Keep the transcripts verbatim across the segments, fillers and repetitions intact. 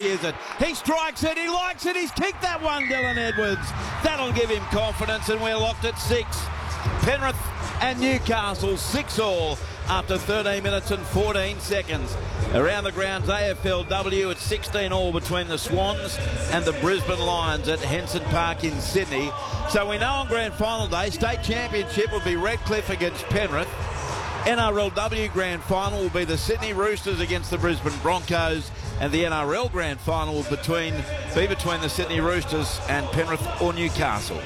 is it? He strikes it, he likes it, he's kicked that one, Dylan Edwards. That'll give him confidence, and we're locked at six. Penrith and Newcastle, six all after thirteen minutes and fourteen seconds. Around the grounds, A F L W at sixteen all between the Swans and the Brisbane Lions at Henson Park in Sydney. So we know on grand final day, state championship will be Redcliffe against Penrith. N R L W grand final will be the Sydney Roosters against the Brisbane Broncos, and the N R L grand final will between, be between the Sydney Roosters and Penrith or Newcastle.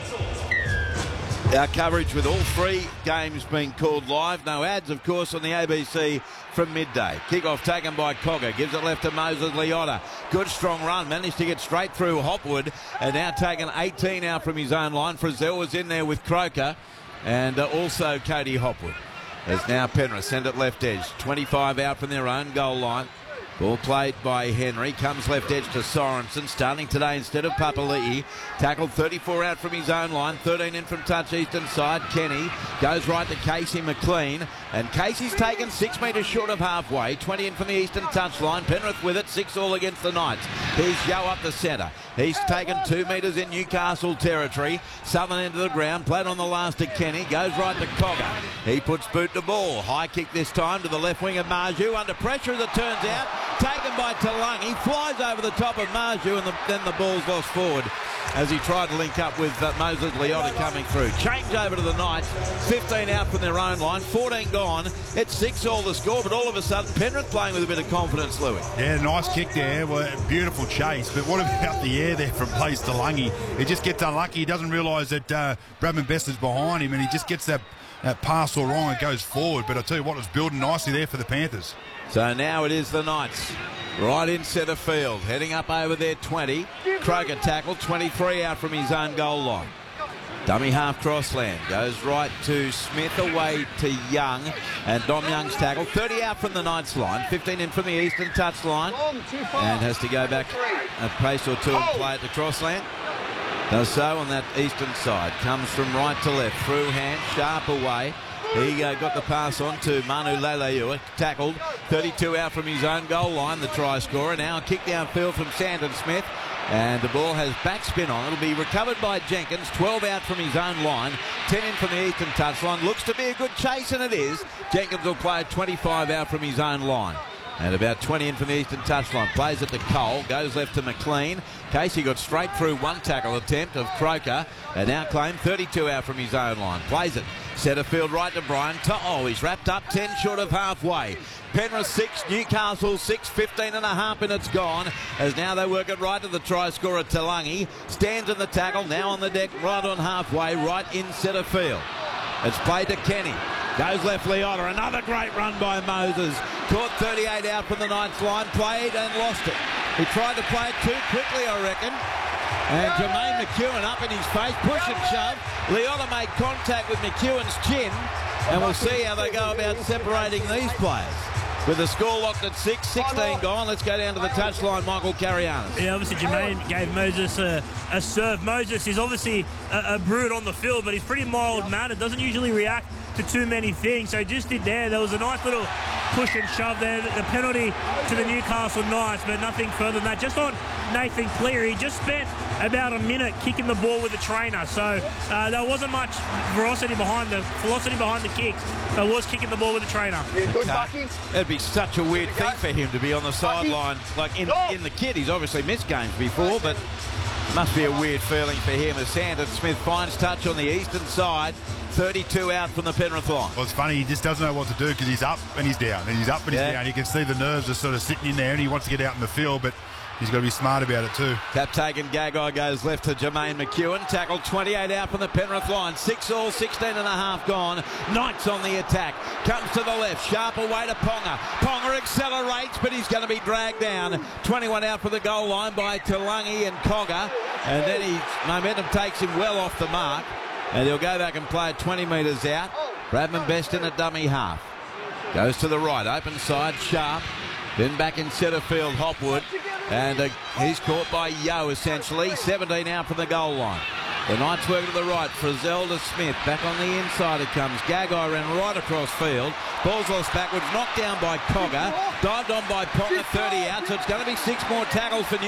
Our coverage with all three games being called live. No ads, of course, on the A B C from midday. Kick-off taken by Cogger. Gives it left to Moses Leota. Good strong run. Managed to get straight through Hopwood. And now taken eighteen out from his own line. Frizzell was in there with Croker. And uh, also Cody Hopwood. As now Penrith send it left edge. twenty-five out from their own goal line. Ball played by Henry. Comes left edge to Sorensen. Starting today instead of Papali'i. Tackled thirty-four out from his own line. thirteen in from touch eastern side. Kenny goes right to Casey McLean. And Casey's taken six metres short of halfway. twenty in from the eastern touch line. Penrith with it. six all against the Knights. Here's Yeo up the centre. He's taken two metres in Newcastle territory. Southern end of the ground. Played on the last to Kenny. Goes right to Cogger. He puts boot to ball. High kick this time to the left wing of Marju. Under pressure as it turns out. Taken by Talangi. Flies over the top of Marju, and the, then the ball's lost forward as he tried to link up with uh, Moses Leota coming through. Change over to the Knights. fifteen out from their own line. fourteen gone. It's six all the score, but all of a sudden Penrith playing with a bit of confidence, Louis. Yeah, nice kick there. Well, beautiful chase. But what about the air there from Blaze Talangi? He just gets unlucky. He doesn't realise that uh, Bradman Best is behind him, and he just gets that, that pass all wrong and goes forward. But I tell you what, it's building nicely there for the Panthers. So now it is the Knights. Right in centre field. Heading up over there, twenty. Croker tackle, twenty-three out from his own goal line. Dummy half crossland. Goes right to Smith, away to Young. And Dom Young's tackle. thirty out from the Knights line. fifteen in from the eastern touch line. And has to go back a pace or two and play it to crossland. Does so on that eastern side. Comes from right to left. Through hand. Sharp away. He uh, got the pass on to Manu Leilua, tackled, thirty-two out from his own goal line, the try scorer. Now a kick downfield from Sandon Smith, and the ball has backspin on. It'll be recovered by Jenkins, twelve out from his own line, ten in from the eastern touchline. Looks to be a good chase, and it is. Jenkins will play twenty-five out from his own line. And about twenty in from the eastern touchline. Plays it to Cole. Goes left to McLean. Casey got straight through one tackle attempt of Croker. And now claimed thirty-two out from his own line. Plays it. Centre field right to Brian. Oh, he's wrapped up ten short of halfway. Penrith six, Newcastle six, fifteen and a half minutes gone. As now they work it right to the try scorer Talangi. Stands in the tackle. Now on the deck right on halfway. Right in centre field. It's played to Kenny. Goes left Leota. Another great run by Moses. Caught thirty-eight out from the Knights line. Played and lost it. He tried to play it too quickly, I reckon. And Jermaine McEwen up in his face. Push and shove. Leota made contact with McEwen's chin. And we'll see how they go about separating these players. With the score locked at six, sixteen gone. Let's go down to the touchline, Michael Carianis. Yeah, obviously Jermaine gave Moses a, a serve. Moses is obviously a, a brute on the field, but he's pretty mild-mannered. Doesn't usually react to too many things. So he just did there. There was a nice little push and shove there. The penalty to the Newcastle Knights, but nothing further than that. Just on Nathan Cleary, he just spent about a minute kicking the ball with the trainer. So uh, there wasn't much velocity behind the velocity behind the kicks. There was kicking the ball with the trainer. Okay. It'd be such a weird thing for him to be on the sideline. Like in, in the kid, he's obviously missed games before, but must be a weird feeling for him as Sandon Smith finds touch on the eastern side. thirty-two out from the Penrith line. Well, it's funny, he just doesn't know what to do because he's up and he's down, and he's up and he's yeah. down. You can see the nerves are sort of sitting in there, and he wants to get out in the field, but he's got to be smart about it too. Cap taken, Gagai goes left to Jermaine McEwen. Tackled twenty-eight out from the Penrith line. six all, sixteen and a half gone. Knights on the attack. Comes to the left. Sharp away to Ponga. Ponga accelerates, but he's going to be dragged down. twenty-one out for the goal line by Talangi and Cogger. And then his momentum takes him well off the mark. And he'll go back and play it twenty metres out. Bradman Best in a dummy half. Goes to the right. Open side, Sharp. Then back in centre field, Hopwood. And uh, he's caught by Yeo, essentially. seventeen out from the goal line. The Knights work to the right. Frizzell to Smith. Back on the inside it comes. Gagai ran right across field. Ball's lost backwards. Knocked down by Cogger. Dived on by Ponga, thirty out. So it's going to be six more tackles for New